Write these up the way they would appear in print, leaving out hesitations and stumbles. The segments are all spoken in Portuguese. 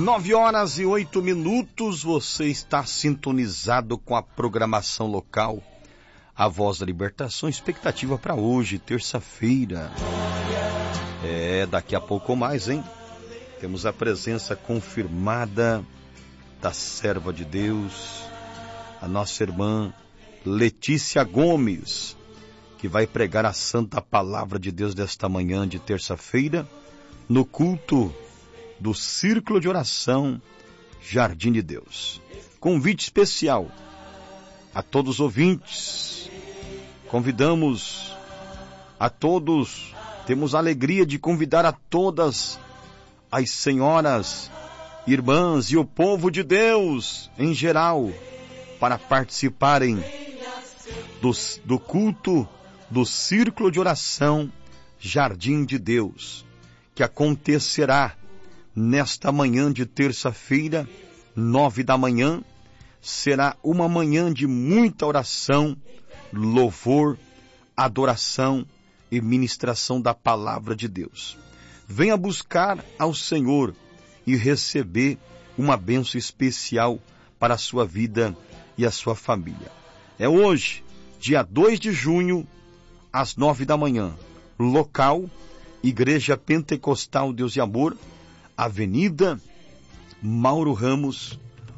9h08, você está sintonizado com a programação local, a Voz da Libertação. Expectativa para hoje, terça-feira. Daqui a pouco mais, hein? Temos a presença confirmada da serva de Deus, a nossa irmã Letícia Gomes, que vai pregar a santa palavra de Deus desta manhã de terça-feira, no culto do Círculo de Oração Jardim de Deus. Convite especial a todos os ouvintes. Convidamos a todos, temos a alegria de convidar a todas as senhoras, irmãs e o povo de Deus em geral para participarem do culto do Círculo de Oração Jardim de Deus, que acontecerá nesta manhã de terça-feira, 9h. Será uma manhã de muita oração, louvor, adoração e ministração da palavra de Deus. Venha buscar ao Senhor e receber uma bênção especial para a sua vida e a sua família. É hoje, dia 2 de junho, às 9h. Local, Igreja Pentecostal Deus e Amor, Avenida Mauro Ramos,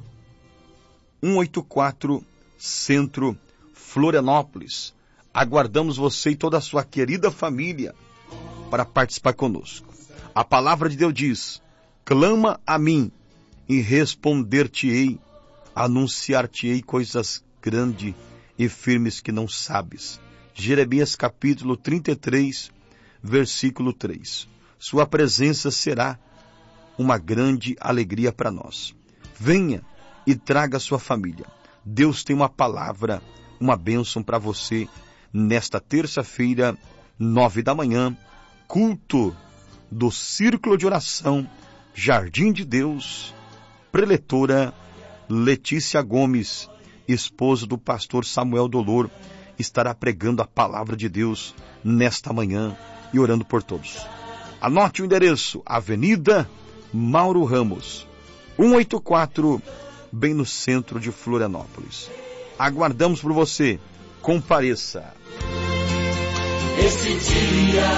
184, Centro, Florianópolis. Aguardamos você e toda a sua querida família para participar conosco. A palavra de Deus diz: clama a mim e responder-te-ei, anunciar-te-ei coisas grandes e firmes que não sabes. Jeremias capítulo 33, versículo 3. Sua presença será uma grande alegria para nós. Venha e traga a sua família. Deus tem uma palavra, uma bênção para você nesta terça-feira, 9h, culto do Círculo de Oração Jardim de Deus. Preletora Letícia Gomes, esposa do pastor Samuel Dolor, estará pregando a palavra de Deus nesta manhã e orando por todos. Anote o endereço: Avenida Mauro Ramos, 184, bem no centro de Florianópolis. Aguardamos por você. Compareça. Esse dia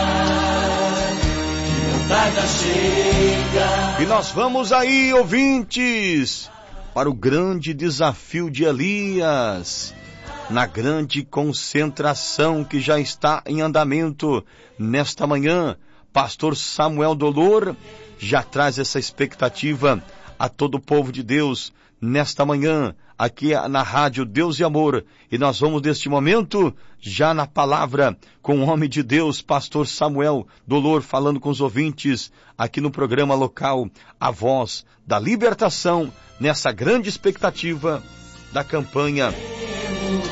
que tarda chega. E nós vamos aí, ouvintes, para o grande desafio de Elias, na grande concentração que já está em andamento nesta manhã. Pastor Samuel Dolor já traz essa expectativa a todo o povo de Deus nesta manhã, aqui na rádio Deus e Amor. E nós vamos neste momento já na palavra com o homem de Deus, pastor Samuel Dolor, falando com os ouvintes aqui no programa local, a Voz da Libertação, nessa grande expectativa da campanha